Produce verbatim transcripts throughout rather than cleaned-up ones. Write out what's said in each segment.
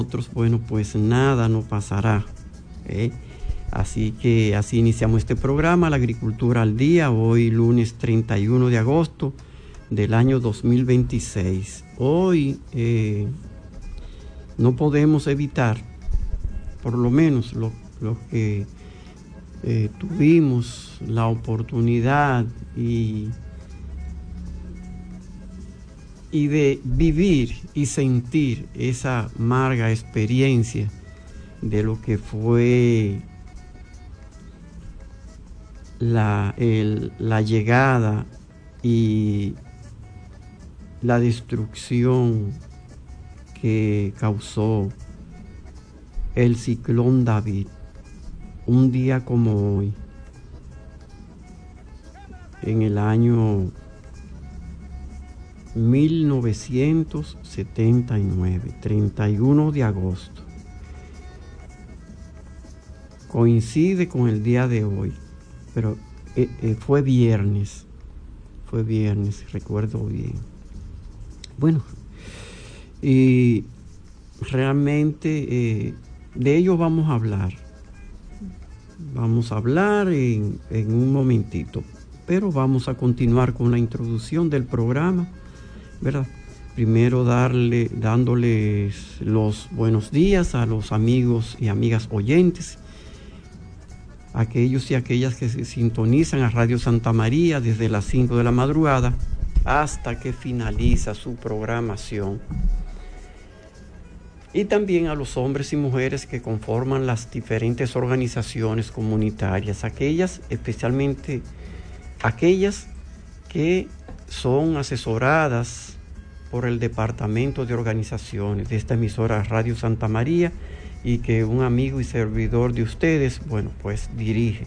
nosotros, bueno, pues nada no pasará, ¿eh? Así que así iniciamos este programa, La Agricultura al Día, hoy lunes treinta y uno de agosto del año dos mil veintiséis. Hoy eh, no podemos evitar, por lo menos los lo que eh, tuvimos la oportunidad y, y de vivir y sentir esa amarga experiencia de lo que fue la, el, la llegada y la destrucción que causó el ciclón David, un día como hoy, en el año mil novecientos setenta y nueve, treinta y uno de agosto. Coincide con el día de hoy, pero eh, eh, fue viernes, fue viernes, recuerdo bien. Bueno, y realmente eh, de ello vamos a hablar, vamos a hablar en, en un momentito, pero vamos a continuar con la introducción del programa, ¿verdad? Primero darle, dándoles los buenos días a los amigos y amigas oyentes, aquellos y aquellas que se sintonizan a Radio Santa María desde las cinco de la madrugada hasta que finaliza su programación. Y también a los hombres y mujeres que conforman las diferentes organizaciones comunitarias, aquellas, especialmente aquellas que son asesoradas por el Departamento de Organizaciones de esta emisora Radio Santa María y que un amigo y servidor de ustedes, bueno, pues dirige.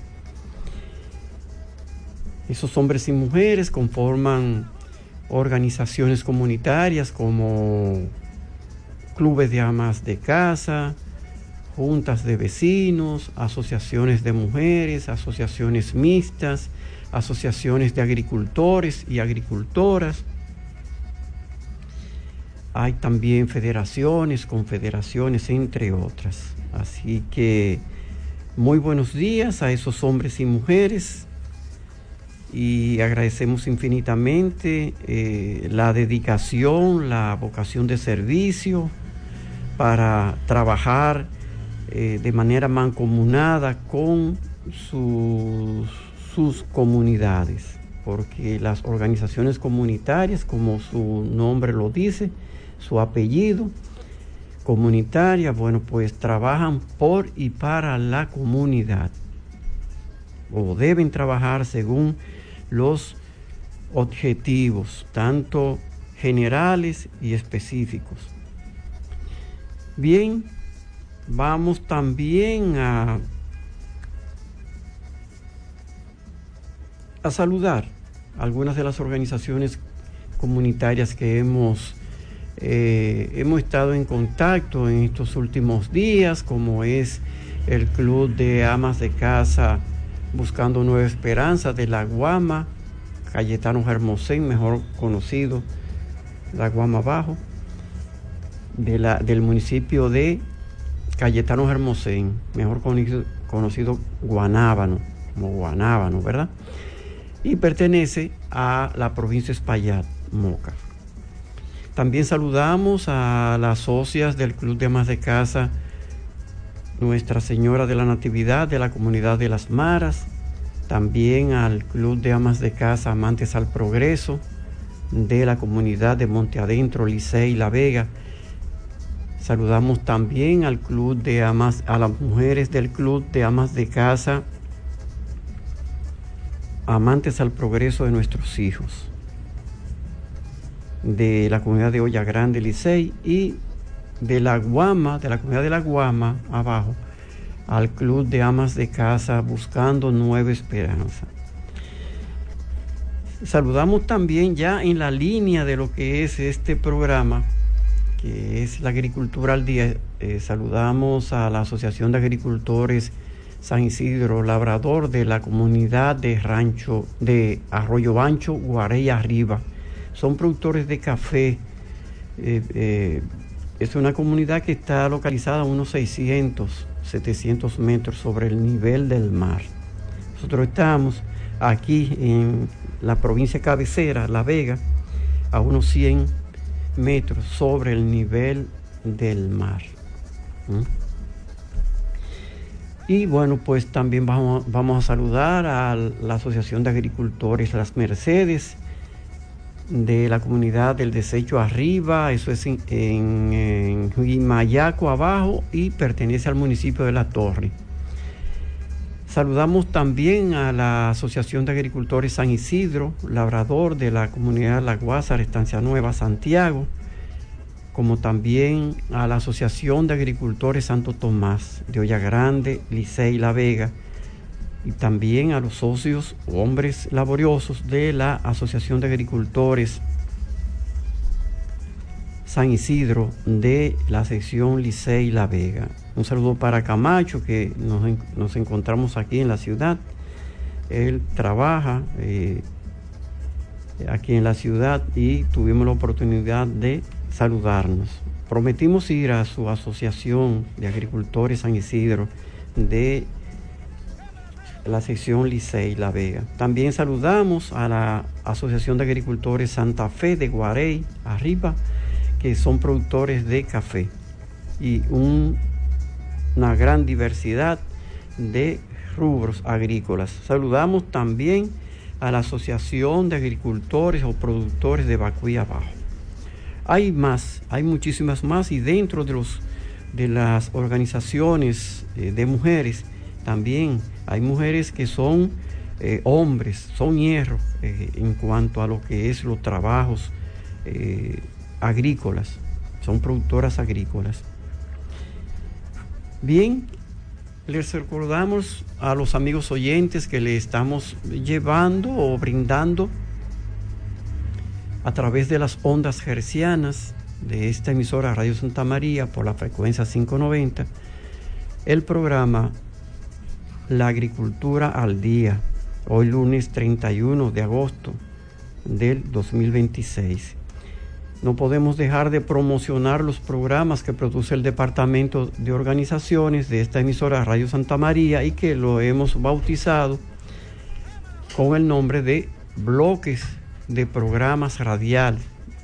Esos hombres y mujeres conforman organizaciones comunitarias como clubes de amas de casa, juntas de vecinos, asociaciones de mujeres, asociaciones mixtas, asociaciones de agricultores y agricultoras. Hay también federaciones, confederaciones, entre otras. Así que muy buenos días a esos hombres y mujeres y agradecemos infinitamente eh, la dedicación, la vocación de servicio para trabajar eh, de manera mancomunada con sus, sus comunidades, porque las organizaciones comunitarias, como su nombre lo dice, su apellido, comunitaria, bueno, pues trabajan por y para la comunidad, o deben trabajar según los objetivos, tanto generales y específicos. Bien, vamos también a, a saludar algunas de las organizaciones comunitarias que hemos, eh, hemos estado en contacto en estos últimos días, como es el Club de Amas de Casa Buscando Nueva Esperanza de La Guama, Cayetano Hermosén, mejor conocido, La Guama Bajo, de la, del municipio de Cayetano Hermosén, mejor conocido, conocido Guanábano, como Guanábano, ¿verdad? Y pertenece a la provincia de Espaillat, Moca. También saludamos a las socias del Club de Amas de Casa Nuestra Señora de la Natividad de la comunidad de Las Maras, también al Club de Amas de Casa Amantes al Progreso de la comunidad de Monte Adentro, Licey y La Vega. Saludamos también al Club de Amas, a las mujeres del Club de Amas de Casa Amantes al Progreso de Nuestros Hijos de la comunidad de Olla Grande, Licey, y de La Guama, de la comunidad de La Guama, abajo, al Club de Amas de Casa Buscando Nueva Esperanza. Saludamos también ya en la línea de lo que es este programa, que es la Agricultura al Día. Eh, saludamos a la Asociación de Agricultores San Isidro Labrador de la comunidad de Rancho, de Arroyo Bancho, Guarey Arriba. Son productores de café, eh, eh, es una comunidad que está localizada a unos seiscientos, setecientos metros sobre el nivel del mar. Nosotros estamos aquí en la provincia cabecera, La Vega, a unos cien metros sobre el nivel del mar. ¿Mm? Y bueno, pues también vamos, vamos a saludar a la Asociación de Agricultores Las Mercedes de la comunidad del Desecho Arriba, eso es en, en, en Guimayaco abajo y pertenece al municipio de La Torre. Saludamos también a la Asociación de Agricultores San Isidro, labrador de la comunidad La Guásara, Estancia Nueva, Santiago, como también a la Asociación de Agricultores Santo Tomás de Olla Grande, Licey, La Vega, y también a los socios hombres laboriosos de la Asociación de Agricultores San Isidro de la sección Licey, La Vega. Un saludo para Camacho, que nos, nos encontramos aquí en la ciudad. Él trabaja eh, aquí en la ciudad y tuvimos la oportunidad de saludarnos. Prometimos ir a su asociación de agricultores San Isidro de la sección Licey, La Vega. También saludamos a la Asociación de Agricultores Santa Fe de Guarey, Arriba, que son productores de café y un, una gran diversidad de rubros agrícolas. Saludamos también a la Asociación de Agricultores o Productores de Bacuy Abajo. Hay más, hay muchísimas más, y dentro de, los, de las organizaciones eh, de mujeres también hay mujeres que son eh, hombres, son hierro eh, en cuanto a lo que es los trabajos eh, agrícolas, son productoras agrícolas. Bien, les recordamos a los amigos oyentes que le estamos llevando o brindando a través de las ondas hercianas de esta emisora Radio Santa María por la frecuencia quinientos noventa, el programa La Agricultura al Día, hoy lunes treinta y uno de agosto del dos mil veintiséis. No podemos dejar de promocionar los programas que produce el Departamento de Organizaciones de esta emisora Radio Santa María y que lo hemos bautizado con el nombre de bloques de programas radial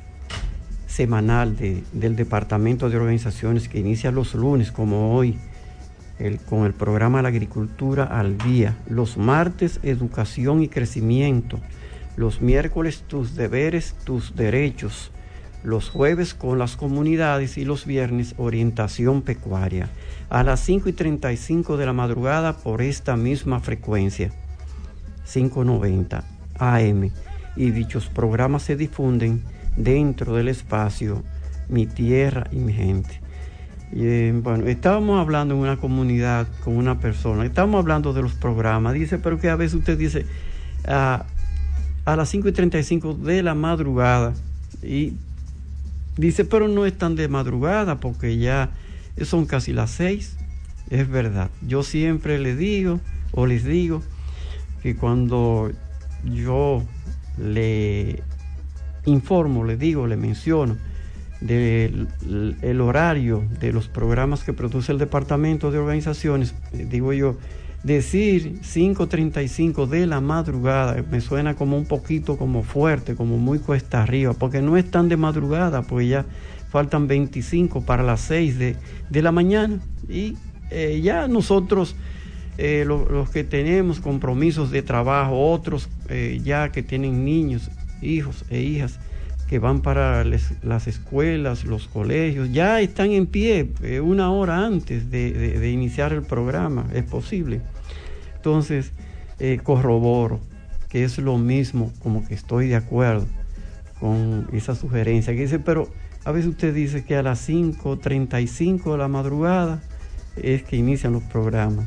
semanal de, del Departamento de Organizaciones, que inicia los lunes, como hoy, el, con el programa La Agricultura al Día. Los martes, Educación y Crecimiento. Los miércoles, Tus Deberes, Tus Derechos. Los jueves, Con las Comunidades, y los viernes, Orientación Pecuaria. A las cinco y treinta y cinco de la madrugada por esta misma frecuencia, quinientos noventa A M. Y dichos programas se difunden dentro del espacio Mi Tierra y Mi Gente. Y, eh, bueno, estábamos hablando en una comunidad con una persona, estábamos hablando de los programas, dice, pero que a veces usted dice a, a las cinco y treinta y cinco de la madrugada, y dice, pero no es tan de madrugada porque ya son casi las seis. Es verdad, yo siempre le digo o les digo que cuando yo le informo, le digo, le menciono del el horario de los programas que produce el Departamento de Organizaciones, digo yo, decir cinco treinta y cinco de la madrugada me suena como un poquito como fuerte, como muy cuesta arriba, porque no es tan de madrugada, pues ya faltan veinticinco para las seis de, de la mañana, y eh, ya nosotros Eh, lo, los que tenemos compromisos de trabajo, otros eh, ya que tienen niños, hijos e hijas que van para les, las escuelas, los colegios, ya están en pie eh, una hora antes de, de, de iniciar el programa, es posible. Entonces, eh, corroboro que es lo mismo, como que estoy de acuerdo con esa sugerencia, que dice, pero a veces usted dice que a las cinco treinta y cinco de la madrugada es que inician los programas.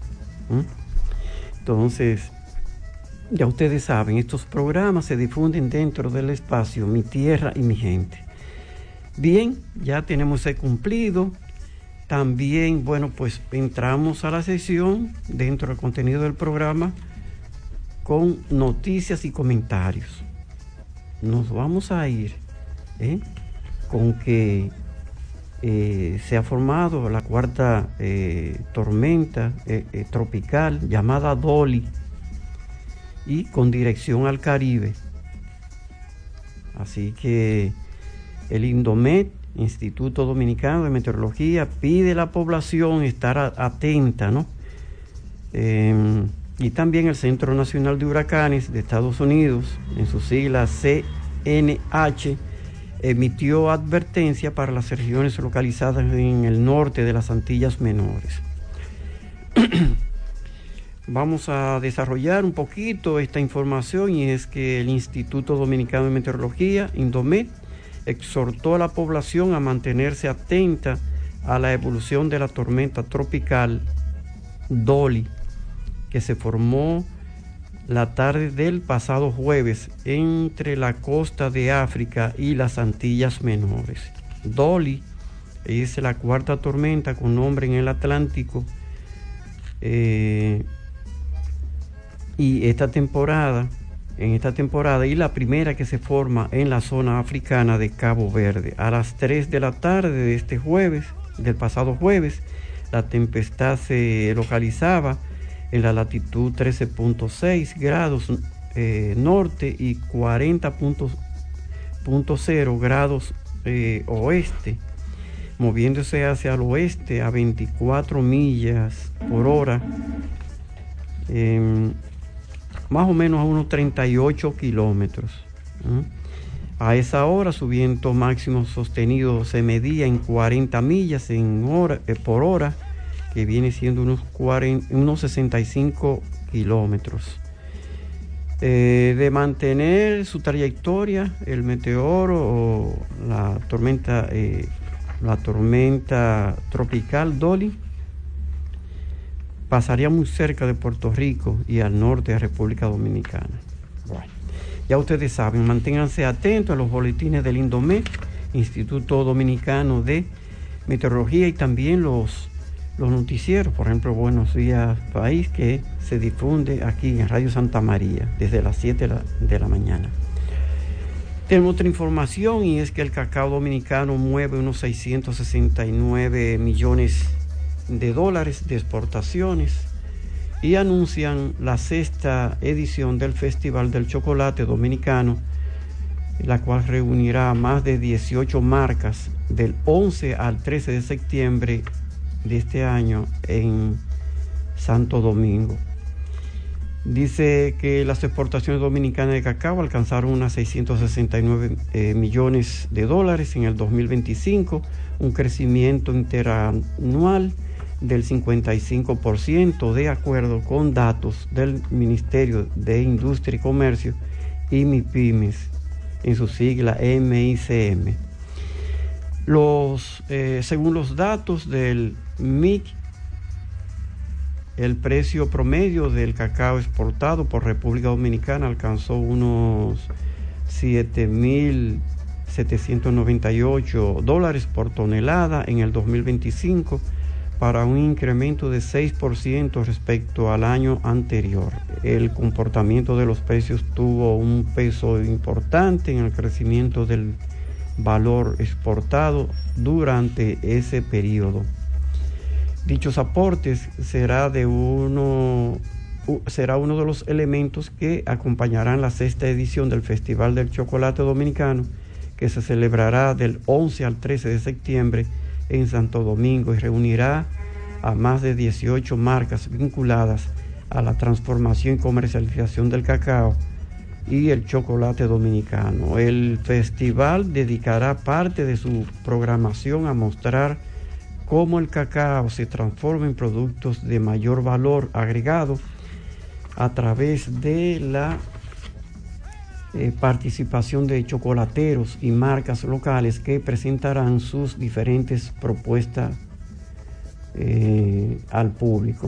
Entonces, ya ustedes saben, estos programas se difunden dentro del espacio Mi Tierra y Mi Gente. Bien, ya tenemos ese cumplido. También, bueno, pues entramos a la sesión dentro del contenido del programa con noticias y comentarios. Nos vamos a ir ¿eh? con que eh, se ha formado la cuarta eh, tormenta eh, eh, tropical llamada Dolly y con dirección al Caribe. Así que el INDOMET, Instituto Dominicano de Meteorología, pide a la población estar a, atenta, ¿no? Eh, y también el Centro Nacional de Huracanes de Estados Unidos, en su sigla C N H, emitió advertencia para las regiones localizadas en el norte de las Antillas Menores. Vamos a desarrollar un poquito esta información, y es que el Instituto Dominicano de Meteorología, INDOMET, exhortó a la población a mantenerse atenta a la evolución de la tormenta tropical Dolly, que se formó la tarde del pasado jueves entre la costa de África y las Antillas Menores. Dolly es la cuarta tormenta con nombre en el Atlántico, eh, y esta temporada en esta temporada y la primera que se forma en la zona africana de Cabo Verde. A las tres de la tarde de este jueves, del pasado jueves, la tempestad se localizaba en la latitud trece punto seis grados eh, norte y cuarenta punto cero grados eh, oeste, moviéndose hacia el oeste a veinticuatro millas por hora, eh, más o menos a unos treinta y ocho kilómetros. ¿Mm? A esa hora su viento máximo sostenido se medía en cuarenta millas en hora, eh, por hora, que viene siendo unos, cuarenta, unos sesenta y cinco kilómetros. Eh, de mantener su trayectoria, el meteoro o la tormenta, eh, la tormenta tropical Dolly pasaría muy cerca de Puerto Rico y al norte de República Dominicana. Bueno, ya ustedes saben, manténganse atentos a los boletines del INDOMET, Instituto Dominicano de Meteorología, y también los, los noticieros, por ejemplo, Buenos Días País, que se difunde aquí en Radio Santa María desde las siete de la, de la mañana. Tenemos otra información, y es que el cacao dominicano mueve unos seiscientos sesenta y nueve millones de dólares de exportaciones, y anuncian la sexta edición del Festival del Chocolate Dominicano, la cual reunirá a más de dieciocho marcas del once al trece de septiembre de este año en Santo Domingo. Dice que las exportaciones dominicanas de cacao alcanzaron unas seiscientos sesenta y nueve eh, millones de dólares en el dos mil veinticinco, un crecimiento interanual del cincuenta y cinco por ciento, de acuerdo con datos del Ministerio de Industria y Comercio y MIPYMES, en su sigla M I C M. Los, eh, según los datos del M I C, el precio promedio del cacao exportado por República Dominicana alcanzó unos siete mil setecientos noventa y ocho dólares por tonelada en el dos mil veinticinco, para un incremento de seis por ciento respecto al año anterior. El comportamiento de los precios tuvo un peso importante en el crecimiento del valor exportado durante ese periodo. Dichos aportes será, de uno, será uno de los elementos que acompañarán la sexta edición del Festival del Chocolate Dominicano, que se celebrará del once al trece de septiembre en Santo Domingo, y reunirá a más de dieciocho marcas vinculadas a la transformación y comercialización del cacao y el chocolate dominicano. El festival dedicará parte de su programación a mostrar cómo el cacao se transforma en productos de mayor valor agregado a través de la Eh, participación de chocolateros y marcas locales que presentarán sus diferentes propuestas eh, al público.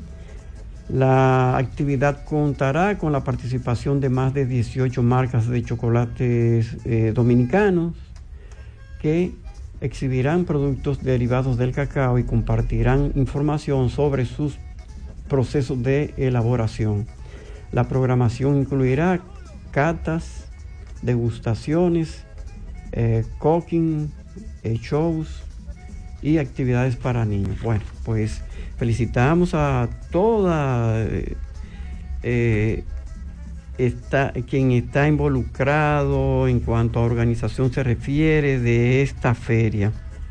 La actividad contará con la participación de más de dieciocho marcas de chocolates eh, dominicanos, que exhibirán productos derivados del cacao y compartirán información sobre sus procesos de elaboración. La programación incluirá catas, degustaciones, eh, cooking, eh, shows, y actividades para niños. Bueno, pues felicitamos a toda eh, eh, esta, quien está involucrado en cuanto a organización se refiere de esta feria,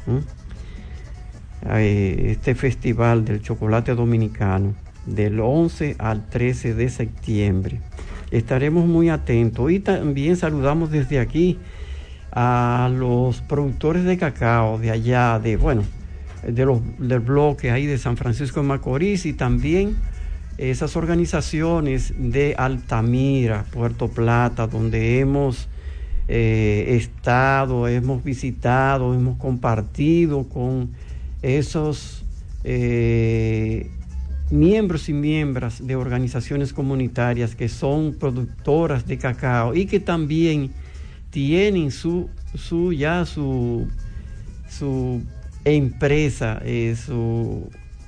¿eh? Este festival del chocolate dominicano del once al trece de septiembre. Estaremos muy atentos y también saludamos desde aquí a los productores de cacao de allá, de bueno, de los, del bloque ahí de San Francisco de Macorís, y también esas organizaciones de Altamira, Puerto Plata, donde hemos eh, estado, hemos visitado, hemos compartido con esos eh, miembros y miembros de organizaciones comunitarias que son productoras de cacao y que también tienen su, su ya su, su empresa, eh, su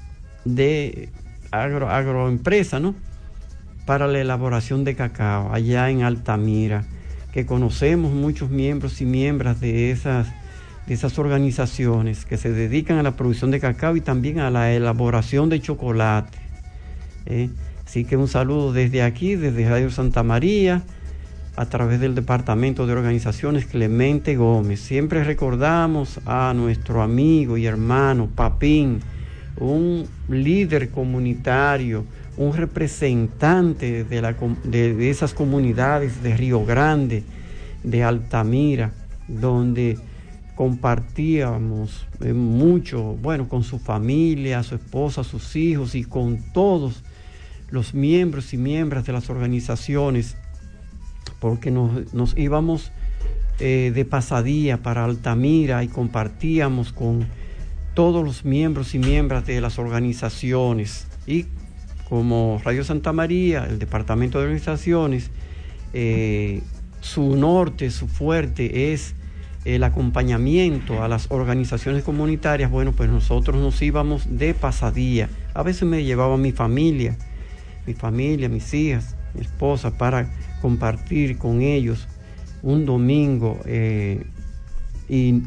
de agro, agroempresa, ¿no? Para la elaboración de cacao allá en Altamira, que conocemos muchos miembros y miembros de esas, de esas organizaciones que se dedican a la producción de cacao y también a la elaboración de chocolate. ¿eh? Así que un saludo desde aquí, desde Radio Santa María, a través del Departamento de Organizaciones Clemente Gómez. Siempre recordamos a nuestro amigo y hermano Papín, un líder comunitario, un representante de, la, de, de esas comunidades de Río Grande, de Altamira, donde compartíamos eh, mucho, bueno, con su familia, su esposa, sus hijos y con todos los miembros y miembros de las organizaciones, porque nos, nos íbamos eh, de pasadía para Altamira y compartíamos con todos los miembros y miembros de las organizaciones. Y como Radio Santa María, el Departamento de Organizaciones, eh, su norte, su fuerte es el acompañamiento a las organizaciones comunitarias. Bueno, pues nosotros nos íbamos de pasadía. A veces me llevaba mi familia, mi familia, mis hijas, mi esposa, para compartir con ellos un domingo eh, y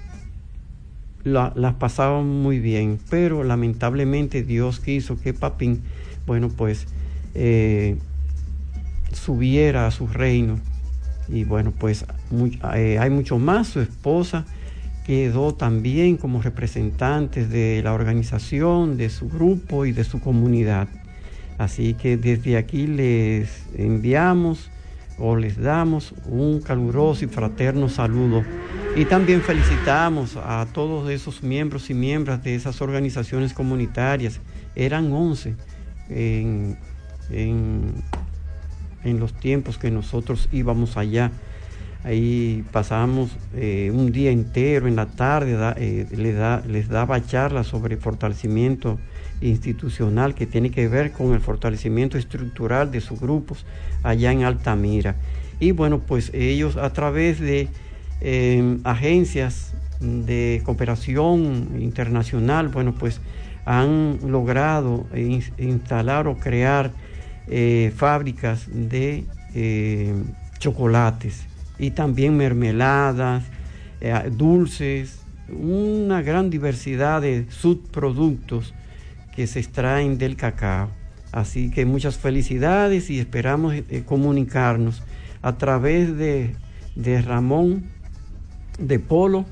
la, las pasábamos muy bien, pero lamentablemente Dios quiso que Papín, bueno, pues eh, subiera a su reino y bueno, pues muy, eh, hay mucho más. Su esposa quedó también como representantes de la organización, de su grupo y de su comunidad. Así que desde aquí les enviamos o les damos un caluroso y fraterno saludo. Y también felicitamos a todos esos miembros y miembros de esas organizaciones comunitarias. Eran once en, en, en los tiempos que nosotros íbamos allá. Ahí pasábamos eh, un día entero, en la tarde da, eh, les, da, les daba charlas sobre fortalecimiento institucional, que tiene que ver con el fortalecimiento estructural de sus grupos allá en Altamira. Y bueno, pues ellos a través de eh, agencias de cooperación internacional, bueno, pues han logrado in, instalar o crear eh, fábricas de eh, chocolates y también mermeladas, eh, dulces, una gran diversidad de subproductos que se extraen del cacao. Así que muchas felicidades y esperamos eh, comunicarnos a través de, de Ramón de Polo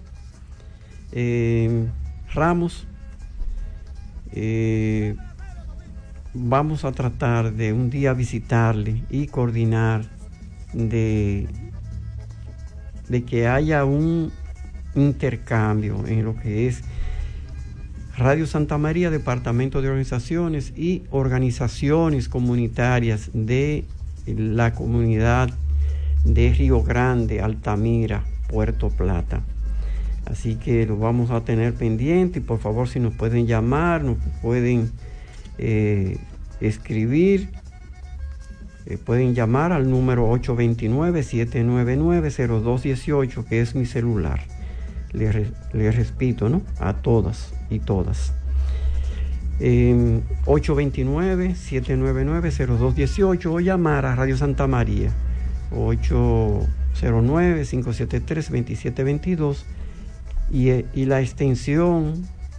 eh, Ramos. Eh, vamos a tratar de un día visitarle y coordinar de, de que haya un intercambio en lo que es Radio Santa María, Departamento de Organizaciones y organizaciones comunitarias de la comunidad de Río Grande, Altamira, Puerto Plata. Así que lo vamos a tener pendiente y por favor, si nos pueden llamar, nos pueden eh, escribir, eh, pueden llamar al número ocho dos nueve, siete nueve nueve, cero dos uno ocho, que es mi celular. Les, les repito, ¿no? A todas y todas. Eh, ocho dos nueve, siete nueve nueve, cero dos uno ocho o llamar a Radio Santa María ocho cero nueve, cinco siete tres, dos siete dos dos y, y la extensión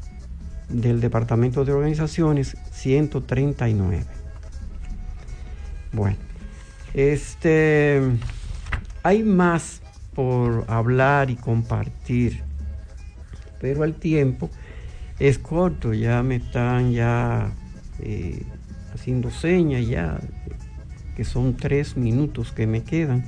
del Departamento de Organizaciones, ciento treinta y nueve. Bueno, este, hay más por hablar y compartir, pero el tiempo es corto. Ya me están ya eh, haciendo señas ya, que son tres minutos que me quedan,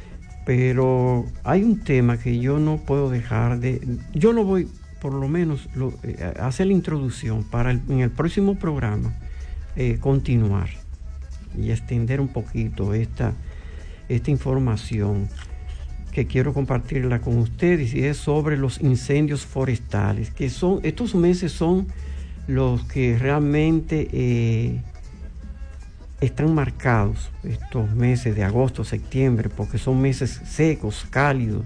pero hay un tema que yo no puedo dejar de, yo lo voy, por lo menos, lo, eh, hacer la introducción para el, en el próximo programa eh, continuar y extender un poquito esta, esta información que quiero compartirla con ustedes, y es sobre los incendios forestales, que son, estos meses son los que realmente eh, están marcados, estos meses de agosto, septiembre, porque son meses secos, cálidos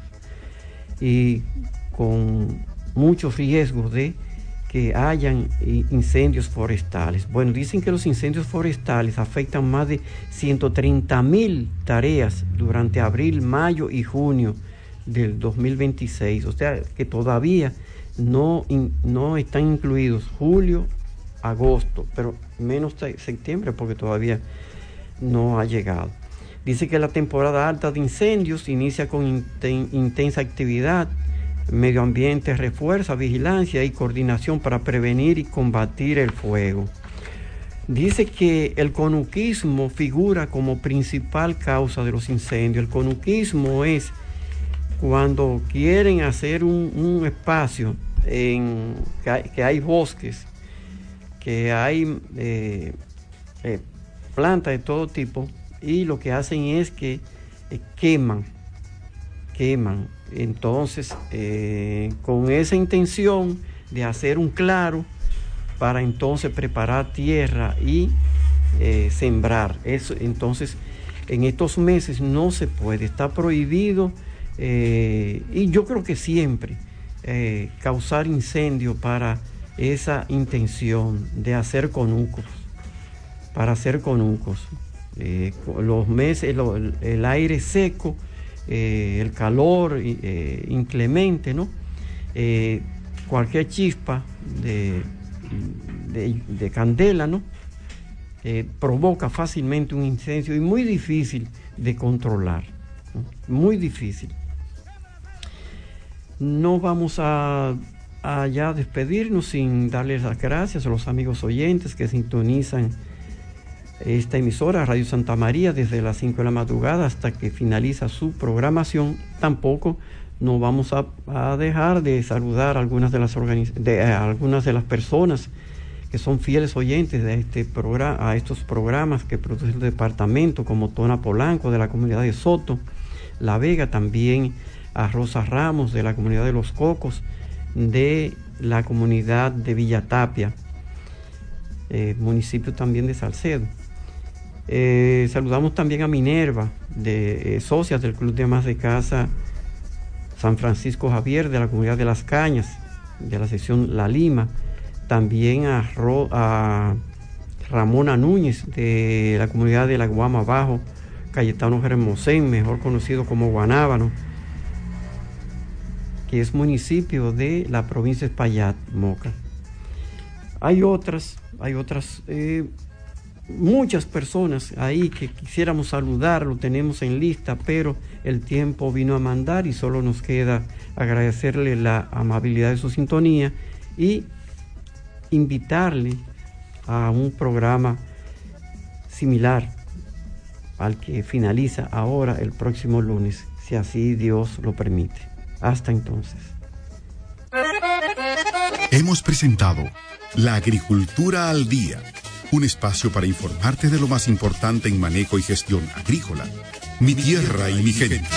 y con muchos riesgos de que hayan incendios forestales. Bueno, dicen que los incendios forestales afectan más de ciento treinta mil tareas durante abril, mayo y junio del dos mil veintiséis, o sea que todavía no, in, no están incluidos julio, agosto, pero menos septiembre porque todavía no ha llegado. Dice que la temporada alta de incendios inicia con inten, intensa actividad. Medio ambiente refuerza vigilancia y coordinación para prevenir y combatir el fuego. Dice que el conuquismo figura como principal causa de los incendios. El conuquismo es cuando quieren hacer un, un espacio en que hay, que hay bosques, que hay eh, eh, plantas de todo tipo, y lo que hacen es que eh, queman, queman. Entonces, eh, con esa intención de hacer un claro para entonces preparar tierra y eh, sembrar. Eso, entonces, en estos meses no se puede, está prohibido, eh, y yo creo que siempre eh, causar incendio para esa intención de hacer conucos, para hacer conucos. Eh, los meses, lo, el, el aire seco, Eh, el calor eh, inclemente, ¿no? Eh, cualquier chispa de, de, de candela, ¿no? Eh, provoca fácilmente un incendio y muy difícil de controlar, ¿no? Muy difícil. No vamos a, a ya despedirnos sin darles las gracias a los amigos oyentes que sintonizan esta emisora Radio Santa María desde las cinco de la madrugada hasta que finaliza su programación. Tampoco no vamos a, a dejar de saludar a algunas de las organiz- de, a algunas de las personas que son fieles oyentes de este programa, a estos programas que produce el departamento, como Tona Polanco de la comunidad de Soto, La Vega, también a Rosa Ramos de la comunidad de Los Cocos, de la comunidad de Villatapia, eh, municipio también de Salcedo. Eh, saludamos también a Minerva, de eh, socias del Club de Amas de Casa San Francisco Javier, de la comunidad de Las Cañas, de la sección La Lima. También a, Ro, a Ramona Núñez, de la comunidad de La Guama Bajo, Cayetano Hermosén, mejor conocido como Guanábano, que es municipio de la provincia de Espaillat, Moca. Hay otras, hay otras... Eh, muchas personas ahí que quisiéramos saludar, lo tenemos en lista, pero el tiempo vino a mandar y solo nos queda agradecerle la amabilidad de su sintonía y invitarle a un programa similar al que finaliza ahora el próximo lunes, si así Dios lo permite. Hasta entonces. Hemos presentado La Agricultura al Día, un espacio para informarte de lo más importante en manejo y gestión agrícola. Mi tierra y mi gente.